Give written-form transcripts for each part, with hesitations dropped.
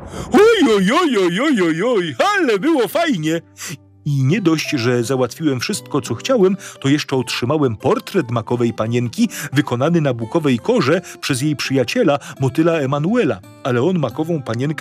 Oj, oj, oj, oj, oj, oj, oj, ale było fajnie. I nie dość, że załatwiłem wszystko, co chciałem, to jeszcze otrzymałem portret makowej panienki wykonany na bukowej korze przez jej przyjaciela, motyla Emanuela. Ale on makową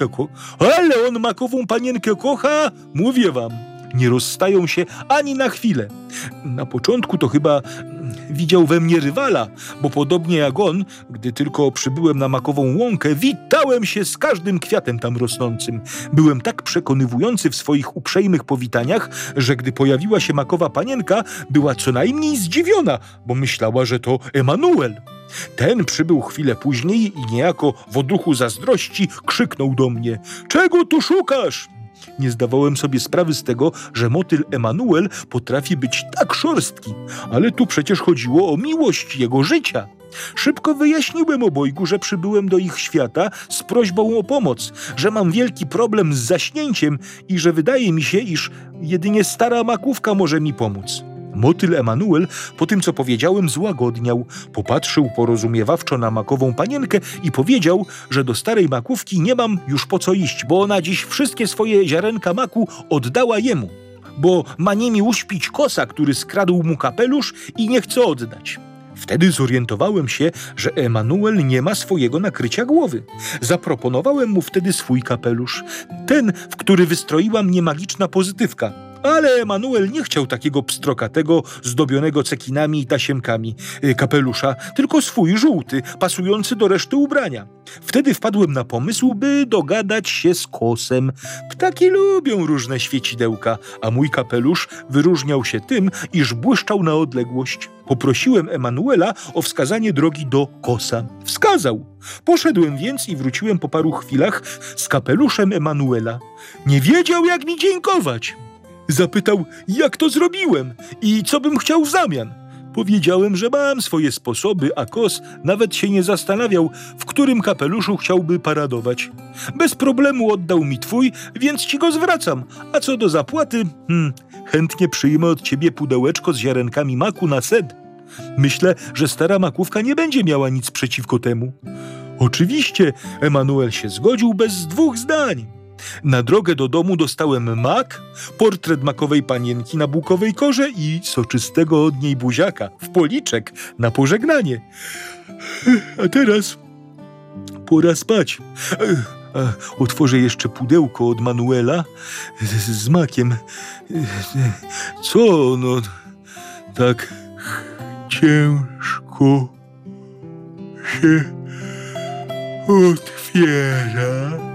panienkę kocha, mówię wam. Nie rozstają się ani na chwilę. Na początku to chyba widział we mnie rywala, bo podobnie jak on, gdy tylko przybyłem na makową łąkę, witałem się z każdym kwiatem tam rosnącym. Byłem tak przekonywujący w swoich uprzejmych powitaniach, że gdy pojawiła się makowa panienka, była co najmniej zdziwiona, bo myślała, że to Emanuel. Ten przybył chwilę później i niejako w odruchu zazdrości krzyknął do mnie: „Czego tu szukasz?” Nie zdawałem sobie sprawy z tego, że motyl Emanuel potrafi być tak szorstki, ale tu przecież chodziło o miłość jego życia. Szybko wyjaśniłem obojgu, że przybyłem do ich świata z prośbą o pomoc, że mam wielki problem z zaśnięciem i że wydaje mi się, iż jedynie stara makówka może mi pomóc. Motyl Emanuel po tym, co powiedziałem, złagodniał. Popatrzył porozumiewawczo na makową panienkę i powiedział, że do starej makówki nie mam już po co iść, bo ona dziś wszystkie swoje ziarenka maku oddała jemu, bo ma nimi uśpić kosa, który skradł mu kapelusz i nie chce oddać. Wtedy zorientowałem się, że Emanuel nie ma swojego nakrycia głowy. Zaproponowałem mu wtedy swój kapelusz, ten, w który wystroiła mnie magiczna pozytywka. Ale Emanuel nie chciał takiego pstrokatego, zdobionego cekinami i tasiemkami kapelusza, tylko swój żółty, pasujący do reszty ubrania. Wtedy wpadłem na pomysł, by dogadać się z kosem. Ptaki lubią różne świecidełka, a mój kapelusz wyróżniał się tym, iż błyszczał na odległość. Poprosiłem Emanuela o wskazanie drogi do kosa. Wskazał. Poszedłem więc i wróciłem po paru chwilach z kapeluszem Emanuela. Nie wiedział, jak mi dziękować. Zapytał, jak to zrobiłem i co bym chciał w zamian. Powiedziałem, że mam swoje sposoby, a kos nawet się nie zastanawiał, w którym kapeluszu chciałby paradować. Bez problemu oddał mi twój, więc ci go zwracam. A co do zapłaty, chętnie przyjmę od ciebie pudełeczko z ziarenkami maku na set. Myślę, że stara makówka nie będzie miała nic przeciwko temu. Oczywiście, Emanuel się zgodził bez dwóch zdań. Na drogę do domu dostałem mak, portret makowej panienki na bukowej korze i soczystego od niej buziaka w policzek na pożegnanie. A teraz pora spać. Otworzę jeszcze pudełko od Manuela z makiem. Co ono tak ciężko się otwiera?